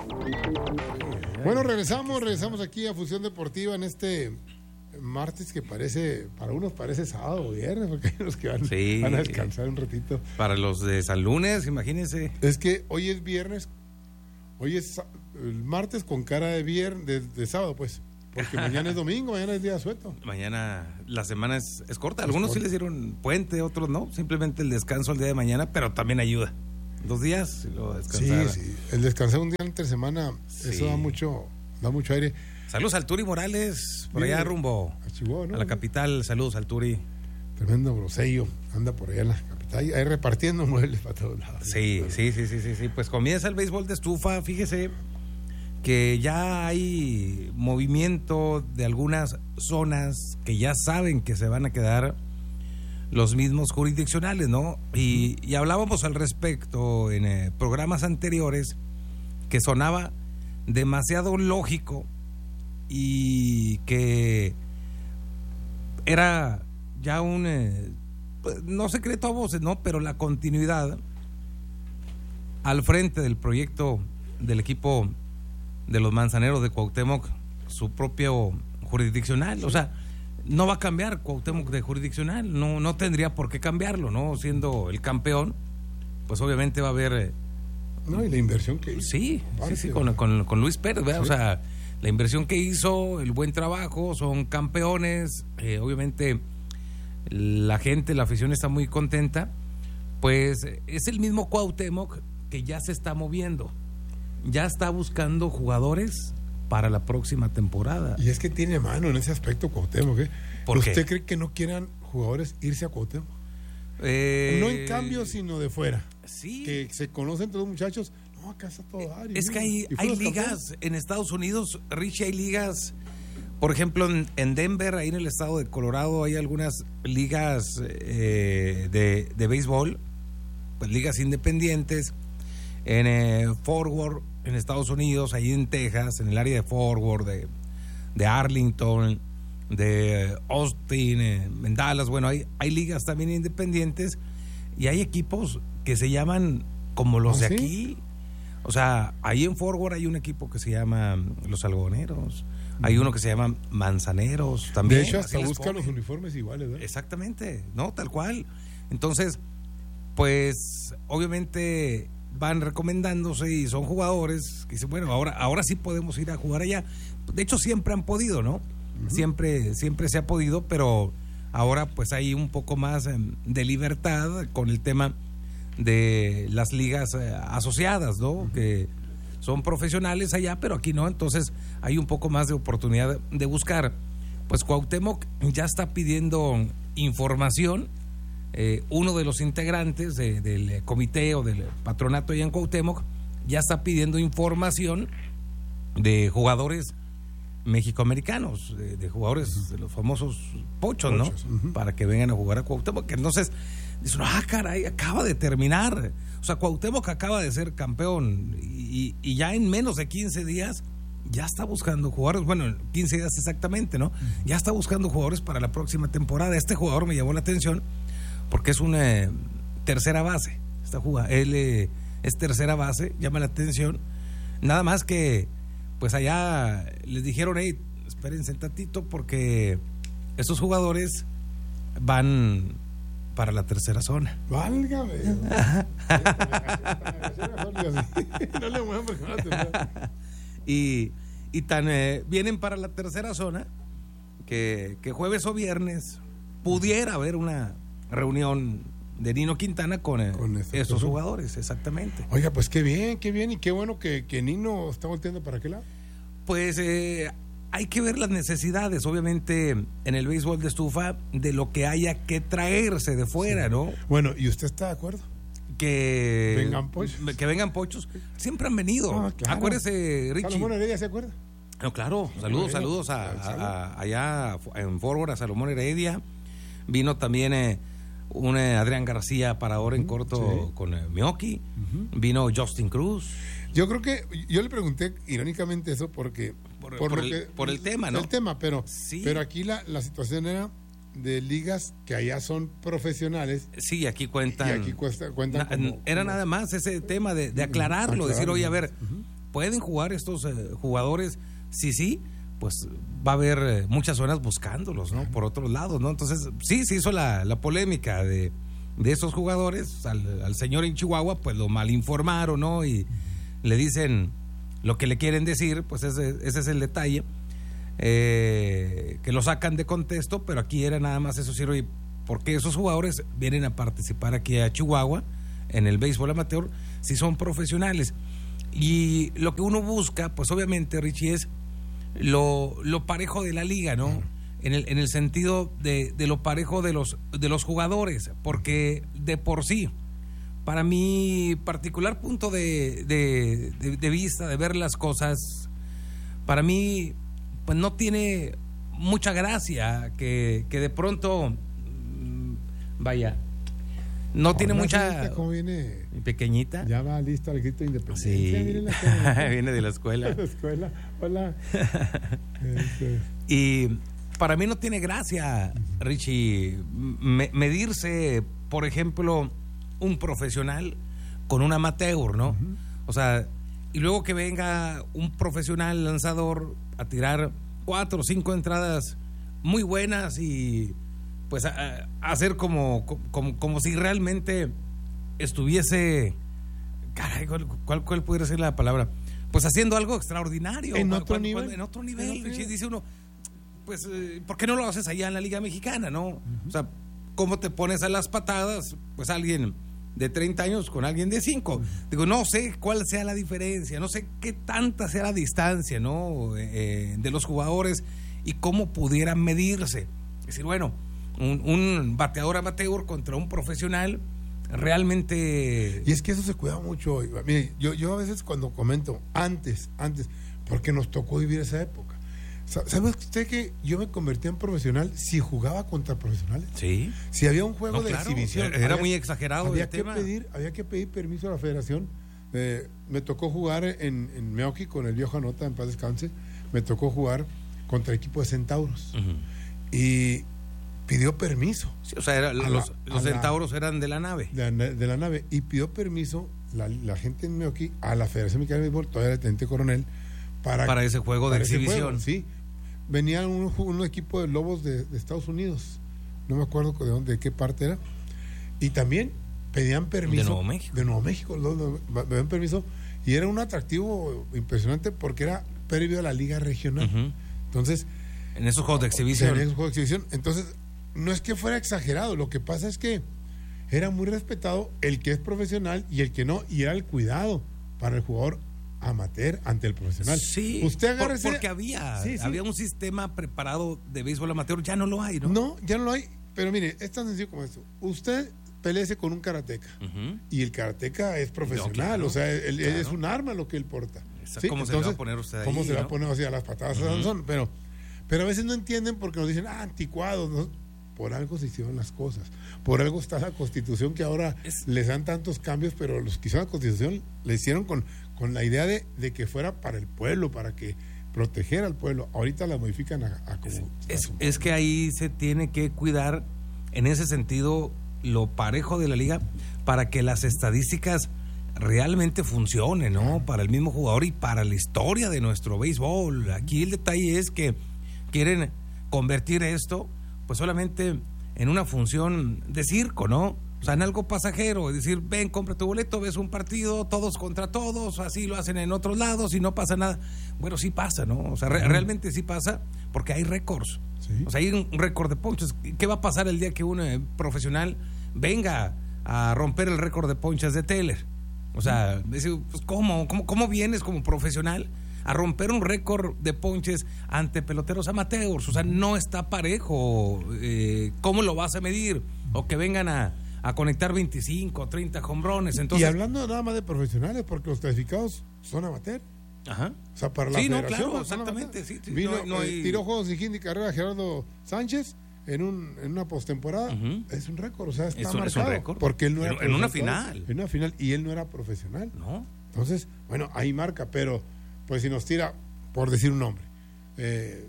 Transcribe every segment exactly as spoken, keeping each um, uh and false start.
Bueno, regresamos, regresamos aquí a Fusión Deportiva en este martes que parece, para unos parece sábado o viernes, porque hay unos que van, sí. van a descansar un ratito. Para los de San Lunes, imagínense. Es que hoy es viernes, hoy es el martes con cara de viernes, de, de sábado, pues. Porque mañana es domingo, mañana es día de asueto. Mañana la semana es, es corta. Algunos es corta. Sí les dieron puente, otros no. Simplemente el descanso el día de mañana, pero también ayuda. Dos días y luego descansar. Sí, sí. El descansar un día entre semana, sí. Eso da mucho, da mucho aire. Saludos al Turi Morales, por Bien, allá rumbo a Chihuahua, ¿no? A la capital. Saludos al Turi. Tremendo grosello, anda por allá en la capital, ahí repartiendo muebles para todos lados. Sí, bueno. sí, sí, sí, sí, sí. Pues comienza el béisbol de estufa, fíjese que ya hay movimiento de algunas zonas que ya saben que se van a quedar los mismos jurisdiccionales, ¿no? Y, y hablábamos al respecto en eh, programas anteriores que sonaba demasiado lógico y que era ya un, eh, no secreto a voces, ¿no? Pero la continuidad al frente del proyecto del equipo de los Manzaneros de Cuauhtémoc, su propio jurisdiccional, o sea, no va a cambiar Cuauhtémoc de jurisdiccional, no, no tendría por qué cambiarlo, ¿no? Siendo el campeón, pues obviamente va a haber... Eh, no, y la inversión que hizo. Sí, sí, sí, con, con, con Luis Pérez, ¿verdad? Sí. O sea, la inversión que hizo, el buen trabajo, son campeones, eh, obviamente la gente, la afición está muy contenta, pues es el mismo Cuauhtémoc que ya se está moviendo, ya está buscando jugadores para la próxima temporada. Y es que tiene mano en ese aspecto Cuauhtémoc, ¿eh? ¿Por ¿Usted qué? cree que no quieran jugadores irse a Cuauhtémoc? Eh... No en cambio, sino de fuera. Sí. Que se conocen todos los muchachos. No, acá está todo dar. Es que hay, hay ligas campeones. En Estados Unidos, Richie, hay ligas, por ejemplo, en, en Denver, ahí en el estado de Colorado, hay algunas ligas eh, de, de béisbol, pues ligas independientes. En eh, Fort Worth, en Estados Unidos, ahí en Texas, en el área de Fort Worth, de, de Arlington, de Austin, eh, en Dallas, bueno, hay, hay ligas también independientes y hay equipos que se llaman como los ¿Ah, de aquí. Sí? O sea, ahí en Fort Worth hay un equipo que se llama Los Algodoneros, uh-huh. Hay uno que se llama Manzaneros también. De hecho, hasta buscan los uniformes iguales, ¿verdad? Exactamente, no, tal cual. Entonces, pues, obviamente van recomendándose y son jugadores que dicen, bueno, ahora, ahora sí podemos ir a jugar allá. De hecho, siempre han podido, ¿no? Uh-huh. Siempre, siempre se ha podido, pero ahora pues hay un poco más eh, de libertad con el tema de las ligas eh, asociadas, ¿no? Uh-huh. Que son profesionales allá, pero aquí no, entonces hay un poco más de oportunidad de buscar. Pues Cuauhtémoc ya está pidiendo información. Eh, uno de los integrantes de, del comité o del patronato allá en Cuauhtémoc ya está pidiendo información de jugadores mexicoamericanos, de, de jugadores uh-huh. de los famosos pochos, ¿no? Uh-huh. Para que vengan a jugar a Cuauhtémoc. Que entonces dicen, ah, caray, acaba de terminar. O sea, Cuauhtémoc acaba de ser campeón y, y ya en menos de quince días ya está buscando jugadores, bueno, quince días exactamente, ¿no? Uh-huh. Ya está buscando jugadores para la próxima temporada. Este jugador me llamó la atención porque es una eh, tercera base. Esta jugada, él eh, es tercera base, llama la atención. Nada más que, pues allá les dijeron, hey, espérense tantito porque estos jugadores van para la tercera zona. Válgame. No le muevan porque no la tercera. Y, y tan eh, vienen para la tercera zona que, que jueves o viernes pudiera haber una reunión de Nino Quintana con, eh, con estos jugadores, exactamente. Oiga, pues qué bien, qué bien y qué bueno que, que Nino está volteando para aquel lado. Pues eh, hay que ver las necesidades, obviamente, en el béisbol de estufa, de lo que haya que traerse de fuera, sí. ¿No? Bueno, ¿y usted está de acuerdo? Que vengan pochos. Que vengan pochos. Siempre han venido. Ah, claro. Acuérdese, Richie. Salomón Heredia, ¿se acuerda? No, claro, saludos, saludos a, a, a, allá en Fort Worth, a Salomón Heredia. Vino también eh, un eh, Adrián García para ahora en corto sí. con eh, Mioki. Uh-huh. Vino Justin Cruz. Yo creo que, yo le pregunté irónicamente eso porque... Por, por, por, el, que, por el tema, ¿no? El tema, pero, sí. pero aquí la, la situación era de ligas que allá son profesionales. Sí, aquí cuentan. Y aquí cuesta, cuentan na, como, Era como, nada más ese tema de, de aclararlo, uh-huh. decir, oye, a ver, uh-huh. pueden jugar estos eh, jugadores, sí, sí, pues va a haber eh, muchas zonas buscándolos, ¿no? Por otros lados, ¿no? Entonces, sí, se hizo la, la polémica de, de esos jugadores. Al, al señor en Chihuahua, pues lo malinformaron, ¿no? Y le dicen lo que le quieren decir, pues ese, ese es el detalle. Eh, que lo sacan de contexto, pero aquí era nada más eso, Ciro, y porque esos jugadores vienen a participar aquí a Chihuahua en el béisbol amateur, si son profesionales. Y lo que uno busca, pues obviamente, Richie, es lo, lo parejo de la liga, ¿no? En el, en el sentido de, de lo parejo de los, de los jugadores, porque de por sí, para mi particular punto de, de, de, de vista, de ver las cosas, para mí, pues no tiene mucha gracia que, que de pronto, vaya, no tiene mucha... ¿Cómo viene? Pequeñita. Ya va lista el grito de independencia. Sí, viene, la viene de la escuela. De la escuela, hola. este. Y para mí no tiene gracia, Richie, me, medirse, por ejemplo, un profesional con un amateur, ¿no? Uh-huh. O sea, y luego que venga un profesional lanzador a tirar cuatro o cinco entradas muy buenas y pues a, a hacer como, como, como si realmente estuviese, caray, ¿cuál, cuál pudiera ser la palabra? Pues haciendo algo extraordinario. En otro cuando, nivel. Cuando, en otro nivel, en otro Richie, dice uno, pues, ¿por qué no lo haces allá en la Liga Mexicana, no? Uh-huh. O sea, ¿cómo te pones a las patadas? Pues alguien de treinta años con alguien de cinco. Uh-huh. Digo, no sé cuál sea la diferencia, no sé qué tanta sea la distancia, ¿no? Eh, de los jugadores y cómo pudieran medirse. Es decir, bueno, un, un bateador amateur contra un profesional realmente... Y es que eso se cuida mucho. Mire, yo, yo a veces cuando comento, antes, antes, porque nos tocó vivir esa época. ¿Sabe usted que yo me convertí en profesional si jugaba contra profesionales? Sí. Si había un juego no, de claro, exhibición. Era había, muy exagerado había el que tema. Pedir, había que pedir permiso a la federación. Eh, me tocó jugar en, en Meoqui con el viejo Anota, en paz descanse. Me tocó jugar contra el equipo de Centauros. Uh-huh. Y pidió permiso. Sí, o sea, era, los, la, los Centauros la, eran de la nave. De la, de la nave. Y pidió permiso la, la gente en Meoqui a la Federación Mexicana de Béisbol, todavía el teniente coronel, para, para ese juego para de ese exhibición. Juego, sí. Venían un, un equipo de Lobos de, de Estados Unidos, no me acuerdo de dónde, de qué parte era, y también pedían permiso. De Nuevo México. De Nuevo México, pedían permiso, y era un atractivo impresionante porque era previo a la Liga Regional. Uh-huh. Entonces, en esos juegos de exhibición. En esos juegos de exhibición. Entonces, no es que fuera exagerado, lo que pasa es que era muy respetado el que es profesional y el que no, y era el cuidado para el jugador amateur ante el profesional. Sí, usted agárrese, por, porque había, sí, sí. había un sistema preparado de béisbol amateur, ya no lo hay, ¿no? No, ya no lo hay, pero mire, es tan sencillo como esto. Usted peleese con un karateca, uh-huh. y el karateca es profesional, no, claro, o sea, él, claro. él es un arma lo que él porta. ¿Sí? ¿Cómo Entonces, se le va a poner usted ahí? ¿Cómo se ¿no? va a poner, o sea, las patadas uh-huh. a Sansón? Pero, pero a veces no entienden porque nos dicen, ah, anticuados, ¿no? Por algo se hicieron las cosas, por algo está la Constitución que ahora es... les dan tantos cambios, pero los que hicieron la Constitución le hicieron con, con la idea de, de que fuera para el pueblo, para que protegiera al pueblo. Ahorita la modifican a, a como... Es, es, es que ahí se tiene que cuidar, en ese sentido, lo parejo de la liga, para que las estadísticas realmente funcionen, ¿no? Para el mismo jugador y para la historia de nuestro béisbol. Aquí el detalle es que quieren convertir esto pues solamente en una función de circo, ¿no? O sea, en algo pasajero, es decir, ven, compra tu boleto, ves un partido, todos contra todos, así lo hacen en otros lados y no pasa nada. Bueno, sí pasa, ¿no? O sea, re- realmente sí pasa porque hay récords. ¿Sí? O sea, hay un récord de ponches. ¿Qué va a pasar el día que un eh, profesional venga a romper el récord de ponches de Teller? O sea, decir, pues, ¿cómo? ¿Cómo, cómo vienes como profesional a romper un récord de ponches ante peloteros amateurs? O sea, no está parejo. Eh, ¿Cómo lo vas a medir? O que vengan a, a conectar veinticinco, treinta hombrones. Entonces, y hablando nada más de profesionales, porque los clasificados son amateurs. Ajá. O sea, para la sí, federación. No, claro, exactamente. Sí, sí, Vino, no, no hay... eh, tiró juegos sin hit ni carrera Gerardo Sánchez en, un, en una postemporada. Uh-huh. Es un récord, o sea, está es un, marcado. Es un récord. Porque él no era en, en una final. En una final, y él no era profesional. No. Entonces, bueno, ahí marca, pero pues si nos tira, por decir un nombre, eh,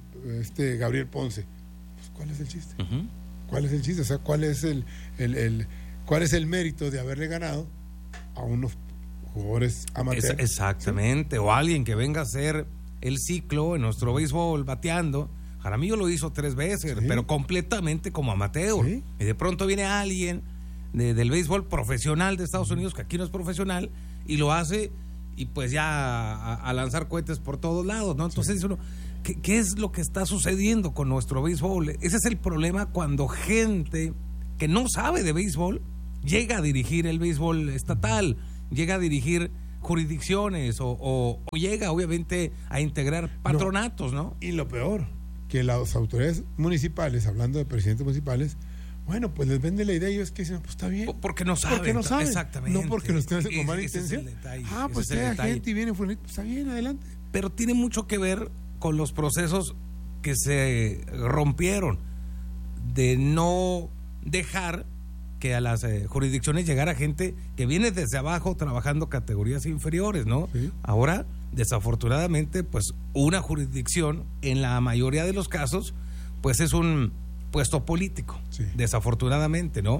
este Gabriel Ponce, pues ¿cuál es el chiste? Uh-huh. ¿Cuál es el chiste? O sea, ¿cuál es el, el, el, cuál es el mérito de haberle ganado a unos jugadores amateurs. Es, exactamente, ¿sí? O alguien que venga a hacer el ciclo en nuestro béisbol bateando. Jaramillo lo hizo tres veces, ¿sí? Pero completamente como amateur. ¿Sí? Y de pronto viene alguien de, del béisbol profesional de Estados Unidos, que aquí no es profesional, y lo hace, y pues ya a, a lanzar cohetes por todos lados, ¿no? Entonces, sí. uno, ¿qué, ¿qué es lo que está sucediendo con nuestro béisbol? Ese es el problema cuando gente que no sabe de béisbol llega a dirigir el béisbol estatal, llega a dirigir jurisdicciones o, o, o llega obviamente a integrar patronatos, ¿no? Y lo peor, que las autoridades municipales, hablando de presidentes municipales, bueno, pues les vende la idea y ellos que dicen, pues está bien. Porque no saben. Porque no saben. Exactamente. No porque los tengan con mala ese, ese intención. Detalle, ah, pues trae gente y viene, pues está bien, adelante. Pero tiene mucho que ver con los procesos que se rompieron de no dejar que a las eh, jurisdicciones llegara gente que viene desde abajo trabajando categorías inferiores, ¿no? Sí. Ahora, desafortunadamente, pues una jurisdicción, en la mayoría de los casos, pues es un puesto político, sí. Desafortunadamente, ¿no?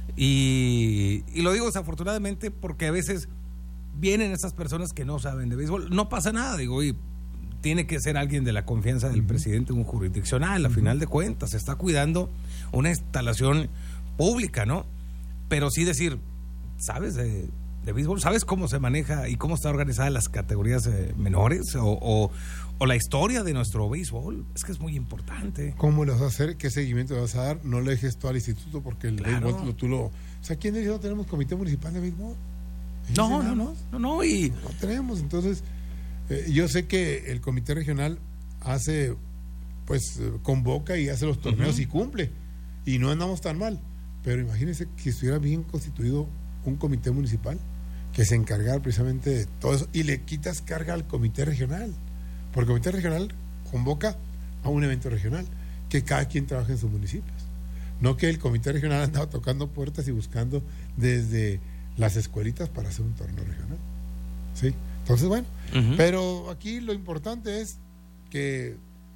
Y, y lo digo desafortunadamente porque a veces vienen esas personas que no saben de béisbol. No pasa nada, digo, y tiene que ser alguien de la confianza del uh-huh. presidente, un jurisdiccional, a uh-huh. final de cuentas, se está cuidando una instalación pública, ¿no? Pero sí decir, ¿sabes de, de béisbol? ¿Sabes cómo se maneja y cómo está organizada las categorías eh, menores? O, o, o la historia de nuestro béisbol. Es que es muy importante. ¿Cómo lo vas a hacer? ¿Qué seguimiento le vas a dar? No le dejes todo al instituto porque el claro. béisbol lo, tú lo... O sea, ¿quién dice no tenemos comité municipal de béisbol? No, no, no, no, no, y... No tenemos, entonces, eh, yo sé que el comité regional hace, pues, convoca y hace los torneos uh-huh. y cumple, y no andamos tan mal. Pero imagínense que estuviera bien constituido un comité municipal que se encargara precisamente de todo eso y le quitas carga al comité regional, porque el comité regional convoca a un evento regional, que cada quien trabaja en sus municipios, no que el comité regional andaba tocando puertas y buscando desde las escuelitas para hacer un torneo regional, ¿sí? Entonces, bueno, uh-huh. pero aquí lo importante es que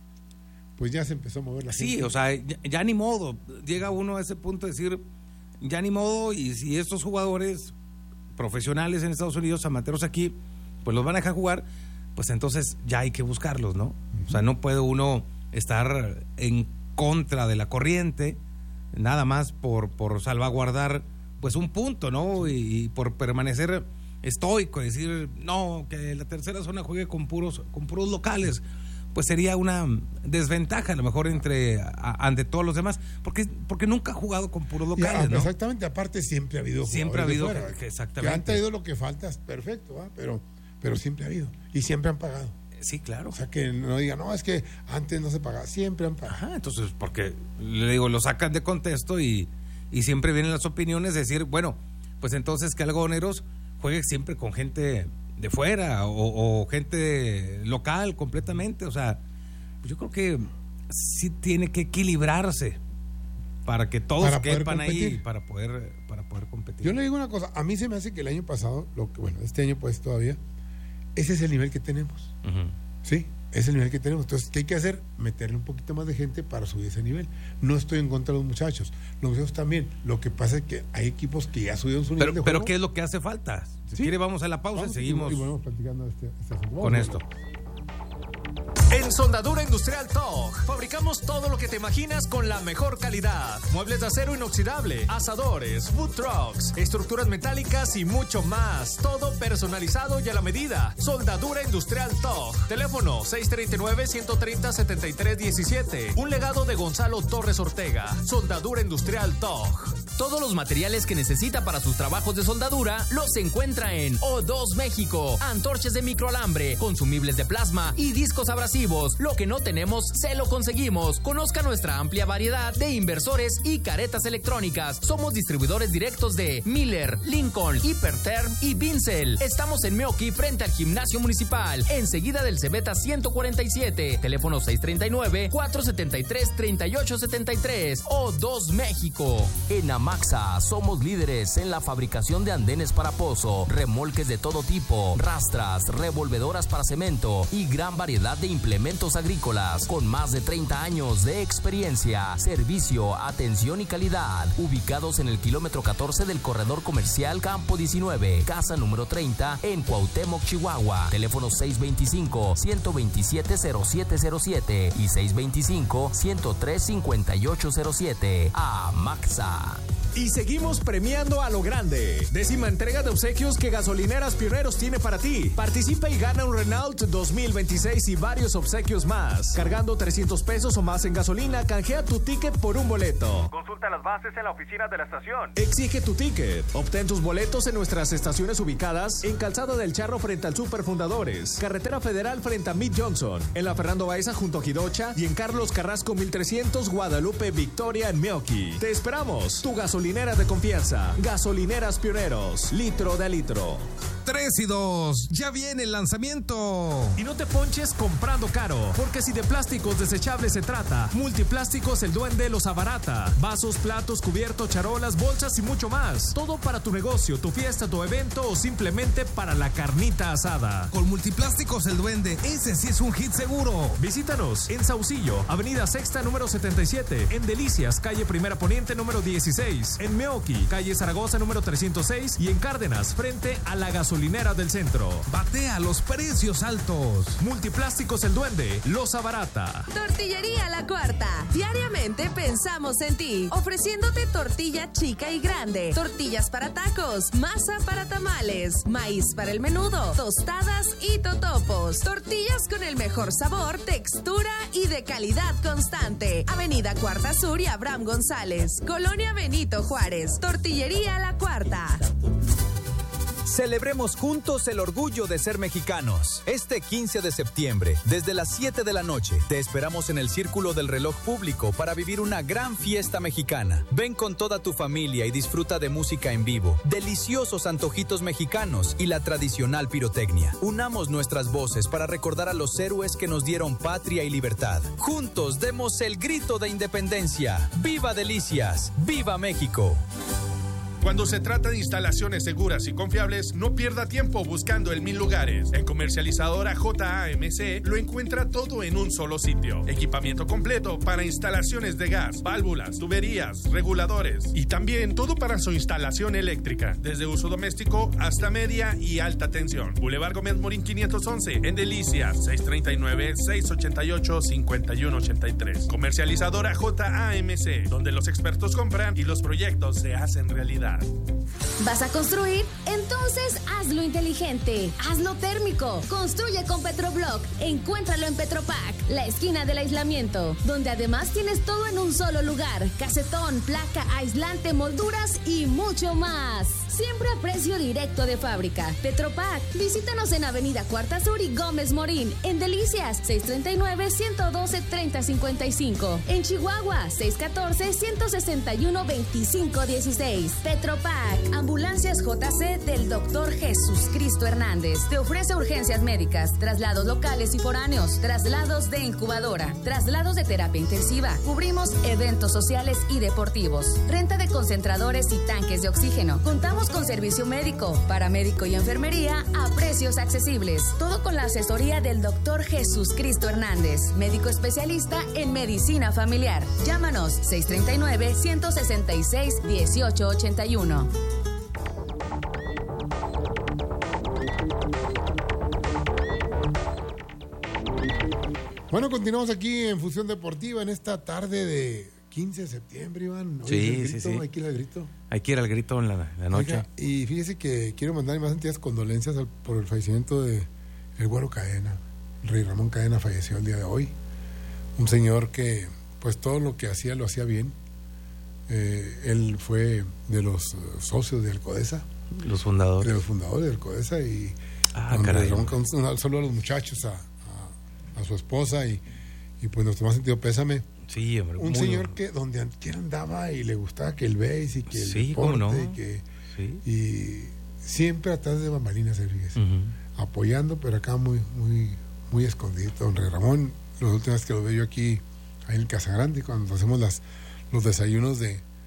pues ya se empezó a mover la sí, gente. O sea, ya, ya ni modo, llega uno a ese punto de decir, ya ni modo, y si estos jugadores profesionales en Estados Unidos, amateurs aquí, pues los van a dejar jugar, pues entonces ya hay que buscarlos, ¿no? Uh-huh. O sea, no puede uno estar en contra de la corriente, nada más por, por salvaguardar pues un punto, ¿no? Y, y por permanecer estoico, decir, no, que la tercera zona juegue con puros, con puros locales, pues sería una desventaja a lo mejor entre a, ante todos los demás, porque porque nunca ha jugado con puros locales, ya, ¿no? Exactamente, aparte siempre ha habido siempre ha habido fuera, que, exactamente. Que han traído lo que falta, perfecto, ¿eh? pero pero siempre ha habido y siempre han pagado. Sí, claro. O sea, que no digan, no, es que antes no se pagaba, siempre han pagado. Ajá, entonces, porque le digo, lo sacan de contexto y, y siempre vienen las opiniones de decir, bueno, pues entonces que Algodoneros juegue siempre con gente de fuera o, o gente local completamente, o sea, yo creo que sí tiene que equilibrarse para que todos para quepan ahí para poder para poder competir. Yo le digo una cosa, a mí se me hace que el año pasado, lo que bueno, este año pues todavía, ese es el nivel que tenemos. Uh-huh. Sí, es el nivel que tenemos. Entonces, ¿qué hay que hacer? Meterle un poquito más de gente para subir ese nivel. No estoy en contra de los muchachos. Los muchachos también. Lo que pasa es que hay equipos que ya subieron su nivel pero, de juego. Pero ¿qué es lo que hace falta? Si ¿sí? quiere, vamos a la pausa vamos, y seguimos y, y bueno, platicando este, este con esto. En Soldadura Industrial Talk fabricamos todo lo que te imaginas con la mejor calidad. Muebles de acero inoxidable, asadores, food trucks, estructuras metálicas y mucho más. Todo personalizado y a la medida. Soldadura Industrial Talk. Teléfono seis treinta y nueve, ciento treinta, setenta y tres diecisiete. Un legado de Gonzalo Torres Ortega. Soldadura Industrial Talk. Todos los materiales que necesita para sus trabajos de soldadura los encuentra en O dos México. Antorchas de microalambre, consumibles de plasma y discos abrasivos. Lo que no tenemos, se lo conseguimos. Conozca nuestra amplia variedad de inversores y caretas electrónicas. Somos distribuidores directos de Miller, Lincoln, Hiperterm y Vincel. Estamos en Meoqui frente al gimnasio municipal, enseguida del Cebeta ciento cuarenta y siete. Teléfono seis treinta y nueve, cuatrocientos setenta y tres, treinta y ocho setenta y tres. O dos México. En Maxa somos líderes en la fabricación de andenes para pozo, remolques de todo tipo, rastras, revolvedoras para cemento y gran variedad de implementos agrícolas con más de treinta años de experiencia, servicio, atención y calidad. Ubicados en el kilómetro catorce del corredor comercial Campo diecinueve, casa número treinta en Cuauhtémoc, Chihuahua. Teléfono seis veinticinco, ciento veintisiete, cero siete cero siete y seis veinticinco, ciento tres, cincuenta y ocho cero siete. A Maxa. Y seguimos premiando a lo grande. Décima entrega de obsequios que Gasolineras Pioneros tiene para ti. Participa y gana un Renault dos mil veintiséis y varios obsequios más. Cargando trescientos pesos o más en gasolina, canjea tu ticket por un boleto. Consulta las bases en la oficina de la estación. Exige tu ticket. Obtén tus boletos en nuestras estaciones ubicadas en Calzada del Charro frente al Super Fundadores, Carretera Federal frente a Mid Johnson, en la Fernando Baeza junto a Jidocha y en Carlos Carrasco mil trescientos, Guadalupe, Victoria en Meoqui. Te esperamos. Tu gasolina de confianza. Gasolineras Pioneros. Litro de litro. tres y dos. Ya viene el lanzamiento. Y no te ponches comprando caro, porque si de plásticos desechables se trata, Multiplásticos El Duende los abarata. Vasos, platos, cubiertos, charolas, bolsas y mucho más. Todo para tu negocio, tu fiesta, tu evento o simplemente para la carnita asada. Con Multiplásticos El Duende, ese sí es un hit seguro. Visítanos en Saucillo, Avenida Sexta número setenta y siete, en Delicias, calle Primera Poniente número dieciséis, en Meoqui, calle Zaragoza número trescientos seis y en Cárdenas, frente a la gasolinera del centro. Batea los precios altos. Multiplásticos El Duende los abarata. Tortillería La Cuarta. Diariamente pensamos en ti, ofreciéndote tortilla chica y grande, tortillas para tacos, masa para tamales, maíz para el menudo, tostadas y totopos. Tortillas con el mejor sabor, textura y de calidad constante. Avenida Cuarta Sur y Abraham González, Colonia Benito Juárez. Tortillería La Cuarta. Celebremos juntos el orgullo de ser mexicanos. Este quince de septiembre, desde las siete de la noche, te esperamos en el Círculo del Reloj Público para vivir una gran fiesta mexicana. Ven con toda tu familia y disfruta de música en vivo, deliciosos antojitos mexicanos y la tradicional pirotecnia. Unamos nuestras voces para recordar a los héroes que nos dieron patria y libertad. Juntos demos el grito de independencia. ¡Viva Delicias! ¡Viva México! Cuando se trata de instalaciones seguras y confiables, no pierda tiempo buscando en mil lugares. En Comercializadora J A M C lo encuentra todo en un solo sitio. Equipamiento completo para instalaciones de gas, válvulas, tuberías, reguladores y también todo para su instalación eléctrica, desde uso doméstico hasta media y alta tensión. Boulevard Gómez Morín quinientos once, en Delicias, seis treinta y nueve, seis ochenta y ocho, cincuenta y uno ochenta y tres. Comercializadora J A M C, donde los expertos compran y los proyectos se hacen realidad. ¿Vas a construir? Entonces hazlo inteligente, hazlo térmico. Construye con Petroblock. Encuéntralo en Petropac, la esquina del aislamiento, donde además tienes todo en un solo lugar: casetón, placa, aislante, molduras y mucho más. Siempre a precio directo de fábrica. Petropac. Visítanos en Avenida Cuarta Sur y Gómez Morín. En Delicias, seis treinta y nueve, ciento doce, treinta cincuenta y cinco. En Chihuahua, seis catorce, ciento sesenta y uno, veinticinco dieciséis. Petropac. Ambulancias J C del doctor Jesús Cristo Hernández. Te ofrece urgencias médicas, traslados locales y foráneos, traslados de incubadora, traslados de terapia intensiva. Cubrimos eventos sociales y deportivos. Renta de concentradores y tanques de oxígeno. Contamos con servicio médico, paramédico y enfermería a precios accesibles. Todo con la asesoría del doctor Jesús Cristo Hernández, médico especialista en medicina familiar. Llámanos seis treinta y nueve, ciento sesenta y seis, dieciocho ochenta y uno. Bueno, continuamos aquí en Fusión Deportiva en esta tarde de quince de septiembre, Iván. Hoy Sí, grito, sí, sí. Hay que ir al grito. Hay que ir al grito en la, la noche. Oiga, y fíjese que quiero mandar más sentidas condolencias al, por el fallecimiento de el Güero Cadena. El rey Ramón Cadena falleció el día de hoy. Un señor que, pues todo lo que hacía lo hacía bien. Eh, él fue de los socios del CODESA. Los fundadores. De los fundadores del CODESA. Y Ah, caray. Ramón, un saludo a los muchachos, a, a, a su esposa y, y pues nuestro más sentido pésame. Sí, hombre. Un muy señor bueno. que donde quiera andaba y le gustaba que el béis y que el Sí, deporte cómo no. y que Sí. y siempre atrás de bambalinas, fíjese, Ujú. apoyando, pero acá muy muy muy escondido. Don Rey Ramón, las últimas que lo veo yo aquí ahí en el Casagrande, cuando hacemos las los desayunos de,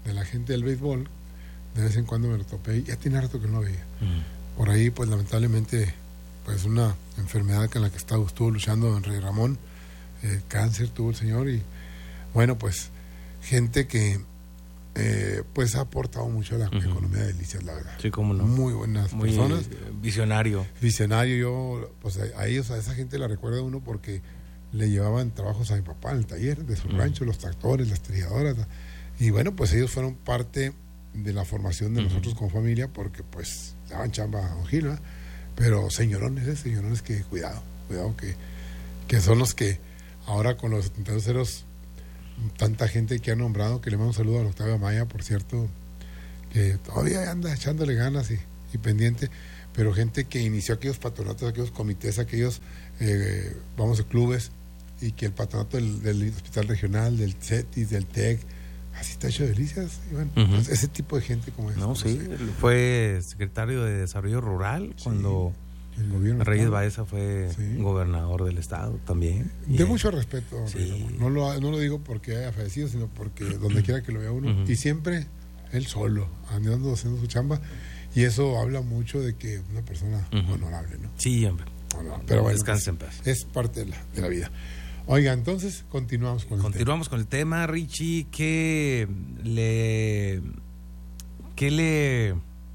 de la gente del béisbol, de vez en cuando me lo topé, ya tiene rato que no lo veía. Uh-huh. Por ahí, pues lamentablemente, pues una enfermedad con la que estaba, estuvo luchando don Rey Ramón, eh, cáncer tuvo el señor, y bueno, pues gente que eh, pues ha aportado mucho a la uh-huh. economía de Delicias, la verdad. Sí, cómo no. Muy buenas Muy personas. Visionario. Visionario, yo, pues a, a ellos, a esa gente la recuerda uno porque le llevaban trabajos a mi papá en el taller de su uh-huh. rancho, los tractores, las trilladoras, y bueno, pues ellos fueron parte de la formación de uh-huh. nosotros como familia, porque pues daban chamba a Don Gil, ¿verdad? Pero señorones, ¿eh? señorones que cuidado, cuidado que, que son los que ahora con los setenta y dos ceros, tanta gente que ha nombrado, que le mando un saludo a Octavio Maya, por cierto, que todavía anda echándole ganas y, y pendiente, pero gente que inició aquellos patronatos, aquellos comités, aquellos eh, vamos a clubes, y que el patronato del, del hospital regional, del CETIS, del TEC, así está hecho Delicias, Iván. Uh-huh. Entonces, ese tipo de gente como es. No, no sí, sé. Fue secretario de Desarrollo Rural sí, cuando el gobierno Reyes Baeza fue sí. gobernador del estado también. De y mucho respeto, sí. no, lo, no lo digo porque haya fallecido, sino porque donde quiera que lo vea uno, uh-huh. y siempre él solo, andando haciendo su chamba, y eso habla mucho de que una persona uh-huh. honorable, ¿no? Sí, hombre. Honorable. Pero bueno, descanse en paz. Es parte de la, de la vida. Oiga, entonces continuamos con el Continuamos tema. con el tema, Richie. ¿Qué le. ¿Qué le.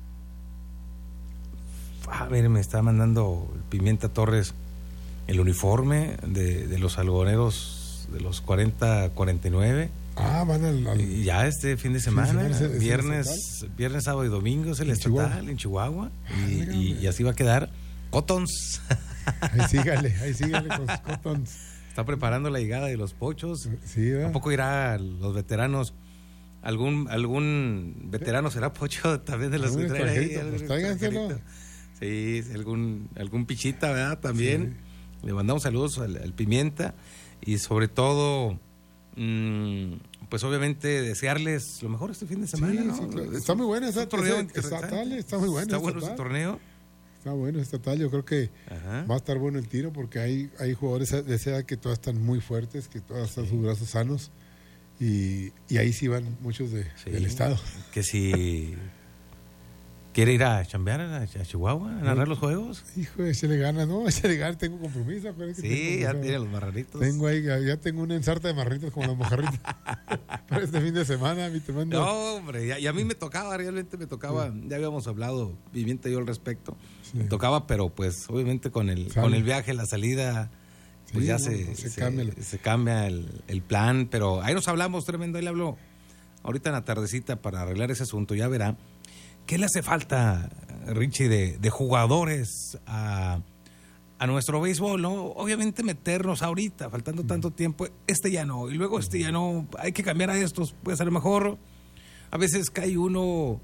A ver, me está mandando Pimienta Torres el uniforme de, de los algodoneros de los cuarenta cuarenta y nueve. Ah, van al. al... Y ya este fin de semana, sí, sí, viernes, viernes, sábado y domingo es el en estatal Chihuahua. en Chihuahua. Y, y, y así va a quedar. Cotons. Ahí sígale, ahí sígale con sus Cotons. Está preparando la llegada de los pochos. Sí, ¿verdad? ¿A poco irá los veteranos? ¿Algún algún veterano será pocho también de los que traen ahí? Pues tráiganselo. Sí, algún, algún pichita, ¿verdad? También. Sí. Le mandamos saludos al, al Pimienta. Y sobre todo, mmm, pues obviamente desearles lo mejor este fin de semana, sí, ¿no? Sí, claro. Está muy buena esa torneo. Estatal, está muy buena. Está bueno ese torneo. Está bueno estatal, yo creo que Ajá. va a estar bueno el tiro porque hay, hay jugadores de esa edad que todas están muy fuertes, que todas están sí. sus brazos sanos y, y ahí sí van muchos de, sí. del estado. Que si quiere ir a chambear a, a Chihuahua, a narrar los juegos. Hijo, échale ganas, ¿no? Échale ganas, tengo compromiso. Sí, tengo, ya tiene los marranitos. Tengo ahí, ya tengo una ensarta de marranitos como las mojarritas para este fin de semana, mi tremendo. No, hombre, y a, y a mí me tocaba, realmente me tocaba, sí. ya habíamos hablado, Pimienta y yo al respecto. Sí. Me tocaba, pero pues obviamente con el ¿Sabe? con el viaje, la salida, pues sí, ya no, se, no, se, se cambia, el... se cambia el, el plan, pero ahí nos hablamos, tremendo, ahí le hablo ahorita en la tardecita para arreglar ese asunto, ya verá. ¿Qué le hace falta, Richie, de, de jugadores a, a nuestro béisbol? ¿No? Obviamente meternos ahorita, faltando tanto tiempo, este ya no, y luego este ya no, hay que cambiar a estos, puede ser mejor. A veces cae uno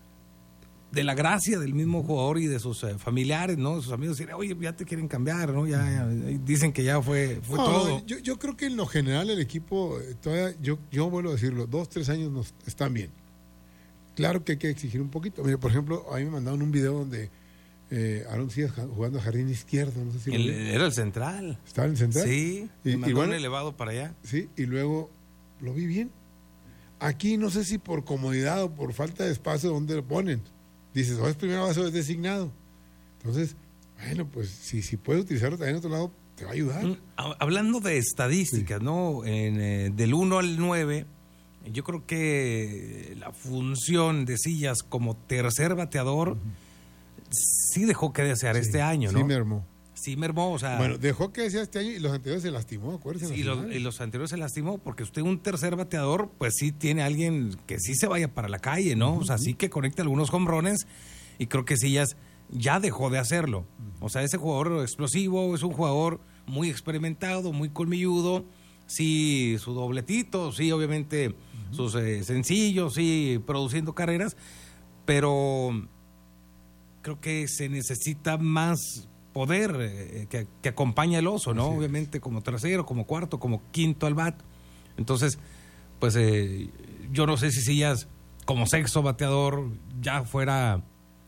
de la gracia del mismo jugador y de sus eh, familiares, ¿no? Sus amigos dicen, oye, ya te quieren cambiar, ¿no? Ya, ya dicen que ya fue, fue no, todo. Yo, yo creo que en lo general el equipo, todavía, yo, yo vuelvo a decirlo, dos, tres años nos están bien. Claro que hay que exigir un poquito. Mira, por ejemplo, a mí me mandaron un video donde eh, Aaron sigue jugando a jardín izquierdo, no sé si el, era el central. ¿Estaba en el central? Sí, y, me mandó y bueno, un elevado para allá. Sí, y luego lo vi bien. Aquí no sé si por comodidad o por falta de espacio donde lo ponen. Dices, o es primera base o es designado. Entonces, bueno, pues si, si puedes utilizarlo también en otro lado, te va a ayudar. Mm, hablando de estadísticas, sí. ¿no? En, eh, del uno al nueve, yo creo que la función de Sillas como tercer bateador uh-huh. sí dejó que desear sí, este año, ¿no? Sí, mermó. Sí, mermó, o sea... Bueno, dejó que desear este año y los anteriores se lastimó, acuérdense. Sí, y, los, y los anteriores se lastimó porque usted un tercer bateador, pues sí tiene alguien que sí se vaya para la calle, ¿no? Uh-huh. O sea, sí que conecte algunos hombrones y creo que Sillas ya dejó de hacerlo. Uh-huh. O sea, ese jugador explosivo es un jugador muy experimentado, muy colmilludo, sí, su dobletito, sí, obviamente... Uh-huh. sus eh, sencillos, sí, produciendo carreras, pero creo que se necesita más poder eh, que, que acompañe al oso, ¿no? Así obviamente es. Como tercero, como cuarto, como quinto al bat. Entonces, pues eh, yo no sé si Sillas como sexto bateador ya fuera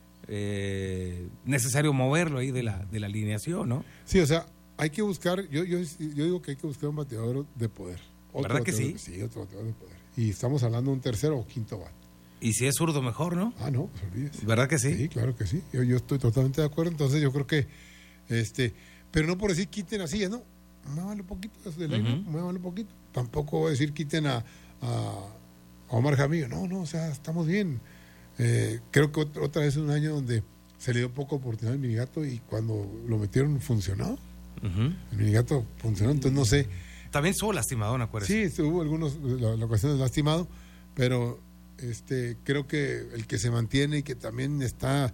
eh, necesario moverlo ahí de la, de la alineación, ¿no? Sí, o sea, hay que buscar, yo, yo, yo digo que hay que buscar un bateador de poder. ¿Verdad que sí? Sí, otro bateador de poder. y estamos hablando de un tercero o quinto bat. Y si es zurdo, mejor, ¿no? Ah, no, pues olvídese. ¿Verdad que sí? Sí, claro que sí. Yo, yo estoy totalmente de acuerdo. Entonces yo creo que, este, pero no por decir quiten así, ¿no? Muévanle un poquito del aire, uh-huh. muévanle un poquito. Tampoco voy a decir quiten a, a, a Omar Jaramillo. No, no, o sea, estamos bien. Eh, creo que otra, otra vez es un año donde se le dio poca oportunidad al Minigato y cuando lo metieron funcionó. Uh-huh. El Minigato funcionó, entonces no sé. También estuvo lastimado, ¿no acuerdas? Sí, hubo algunos, la, la ocasión de lastimado, pero este creo que el que se mantiene y que también está,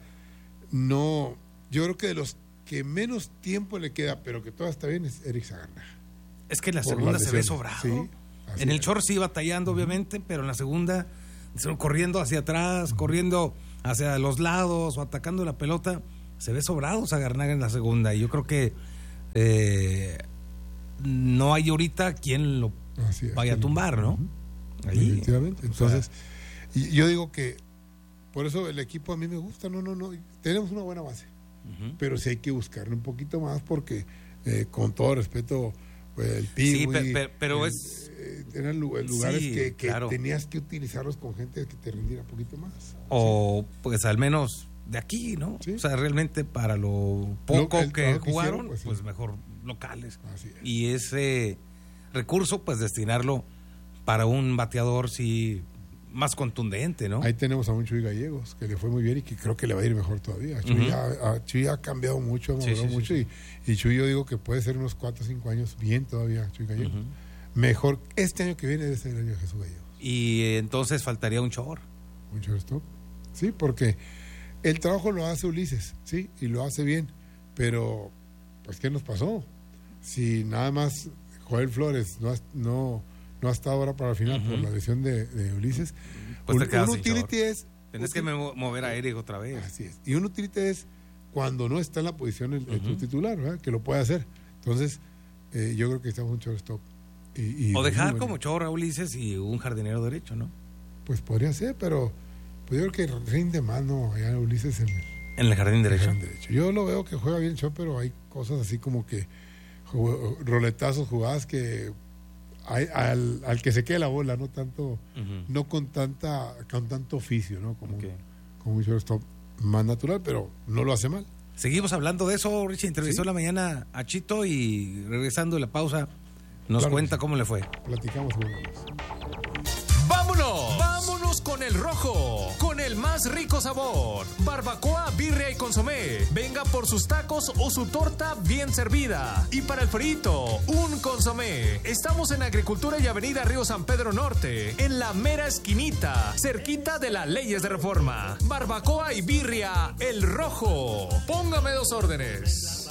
no, yo creo que de los que menos tiempo le queda, pero que todavía está bien, es Eric Sagarnaga. Es que en la segunda se ve sobrado. Sí, en el short sí batallando, uh-huh. obviamente, pero en la segunda, corriendo hacia atrás, uh-huh. corriendo hacia los lados o atacando la pelota, se ve sobrado Sagarnaga en la segunda. Y yo creo que eh, no hay ahorita quien lo es, vaya a tumbar, ¿no? Uh-huh. Ahí, definitivamente. Entonces, o sea, y yo digo que por eso el equipo a mí me gusta. No, no, no. Tenemos una buena base. Uh-huh. Pero sí hay que buscarle un poquito más porque, eh, con todo respeto, pues, el Piwi, sí, pero, pero, pero el, es eh, eran lugares sí, que, que claro. tenías que utilizarlos con gente que te rindiera un poquito más. O sí. pues al menos de aquí, ¿no? Sí. O sea, realmente para lo poco lo, que jugaron, que hicieron, pues, pues sí. mejor locales. Así es. Y ese recurso, pues destinarlo para un bateador sí más contundente, ¿no? Ahí tenemos a un Chuy Gallegos que le fue muy bien y que creo que le va a ir mejor todavía. Chuy, uh-huh. ha, a, Chuy ha cambiado mucho, ha madurado sí, sí, mucho sí, sí. Y, y Chuy yo digo que puede ser unos cuatro o cinco años bien todavía, Chuy Gallegos. Uh-huh. Mejor este año que viene debe ser el año de Jesús Gallegos. Y eh, entonces faltaría un short. Un shortstop. Sí, porque el trabajo lo hace Ulises, sí, y lo hace bien, pero pues ¿qué nos pasó? Si nada más Joel Flores no no no ha estado ahora para el final uh-huh. por la lesión de, de Ulises. Pues un, un utility es... Tienes que mover a Eric otra vez. Así es. Y un utility es cuando no está en la posición el, uh-huh. el titular, ¿verdad? Que lo puede hacer. Entonces, eh, yo creo que estamos un shortstop. Y, y o dejar como chorra a Ulises y un jardinero derecho, ¿no? Pues podría ser, pero pues yo creo que rinde más, ¿no? Allá Ulises en el, en el jardín derecho. jardín derecho. Yo lo veo que juega bien show, pero hay cosas así como que roletazos, jugadas que... Hay, al, al que se quede la bola, no tanto, uh-huh. no con tanta, con tanto oficio, ¿no? Como, okay. como un shortstop más natural, pero no lo hace mal. Seguimos hablando de eso. Richie entrevistó ¿Sí? la mañana a Chito y regresando de la pausa nos claro cuenta sí. cómo le fue. Platicamos con ellos. ¡Vámonos! ¡Vámonos con el rojo! Con el más rico sabor. Barbacoa, birria y consomé. Venga por sus tacos o su torta bien servida. Y para el frito, un consomé. Estamos en Agricultura y Avenida Río San Pedro Norte, en la mera esquinita, cerquita de las Leyes de Reforma. Barbacoa y birria, el rojo. Póngame dos órdenes.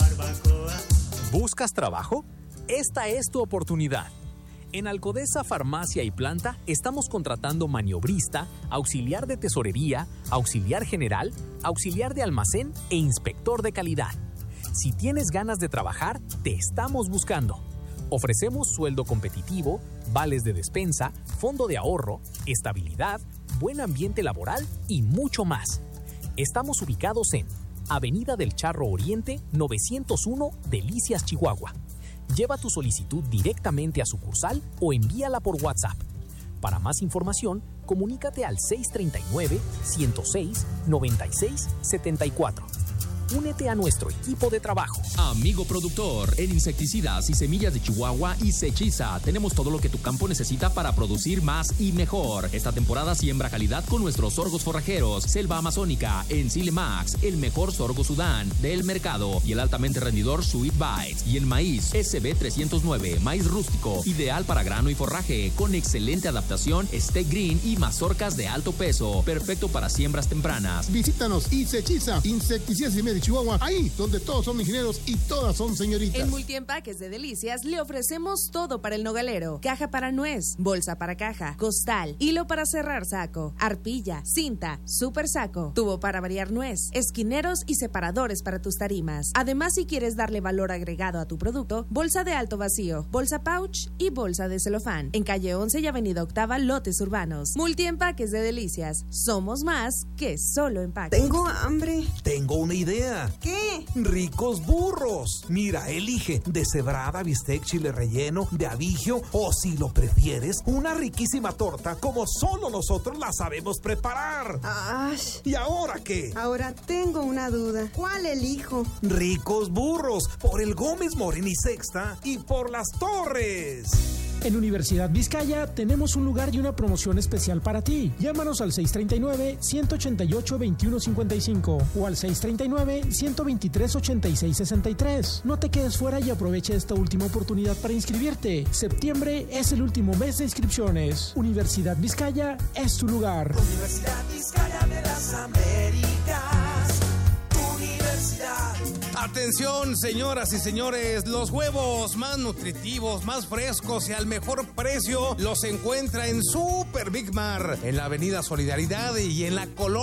¿Buscas trabajo? Esta es tu oportunidad. En Alcodesa Farmacia y Planta estamos contratando maniobrista, auxiliar de tesorería, auxiliar general, auxiliar de almacén e inspector de calidad. Si tienes ganas de trabajar, te estamos buscando. Ofrecemos sueldo competitivo, vales de despensa, fondo de ahorro, estabilidad, buen ambiente laboral y mucho más. Estamos ubicados en Avenida del Charro Oriente, novecientos uno, Delicias, Chihuahua. Lleva tu solicitud directamente a sucursal o envíala por WhatsApp. Para más información, comunícate al seis tres nueve, uno cero seis, nueve seis siete cuatro. Únete a nuestro equipo de trabajo. Amigo productor, en insecticidas y semillas de Chihuahua y Sechiza tenemos todo lo que tu campo necesita para producir más y mejor. Esta temporada siembra calidad con nuestros sorgos forrajeros, Selva Amazónica, Ensile Max, el mejor sorgo Sudán del mercado y el altamente rendidor Sweet Bites. Y en maíz, S B trescientos nueve, maíz rústico, ideal para grano y forraje, con excelente adaptación, steak green y mazorcas de alto peso, perfecto para siembras tempranas. Visítanos y Sechiza, insecticidas y medios Chihuahua, ahí donde todos son ingenieros y todas son señoritas. En Multiempaques de Delicias le ofrecemos todo para el nogalero: caja para nuez, bolsa para caja, costal, hilo para cerrar saco, arpilla, cinta, super saco, tubo para variar nuez, esquineros y separadores para tus tarimas. Además, si quieres darle valor agregado a tu producto, bolsa de alto vacío, bolsa pouch y bolsa de celofán. En calle once y avenida Octava, lotes urbanos. Multiempaques de Delicias, somos más que solo empaque. Tengo hambre. Tengo una idea. niña. ¿Qué? Ricos burros. Mira, elige deshebrada, bistec, chile relleno, de abigio o, si lo prefieres, una riquísima torta como solo nosotros la sabemos preparar. Ay. ¿Y ahora qué? Ahora tengo una duda. ¿Cuál elijo? Ricos burros, por el Gómez Morín y Sexta y por Las Torres. En Universidad Vizcaya tenemos un lugar y una promoción especial para ti. Llámanos al seis tres nueve, uno ocho ocho, dos uno cinco cinco o al seis tres nueve, uno dos tres, ocho seis seis tres. No te quedes fuera y aprovecha esta última oportunidad para inscribirte. Septiembre es el último mes de inscripciones. Universidad Vizcaya es tu lugar. Universidad Vizcaya de las Américas. Universidad. Atención, señoras y señores, los huevos más nutritivos, más frescos y al mejor precio los encuentra en Super Big Mar, en la Avenida Solidaridad y en la Colonia